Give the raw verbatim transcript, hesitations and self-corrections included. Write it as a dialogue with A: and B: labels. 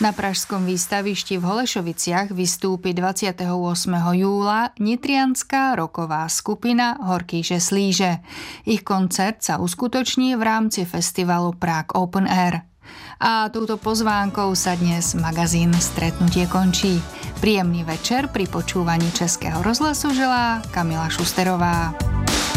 A: Na pražskom výstavišti v Holešoviciach vystúpi dvadsiateho ôsmeho júla nitrianská rocková skupina Horkýže Slíže. Ich koncert sa uskutoční v rámci festivalu Prague Open Air. A touto pozvánkou sa dnes magazín Stretnutie končí. Príjemný večer pri počúvaní Českého rozhlasu želá Kamila Šusterová.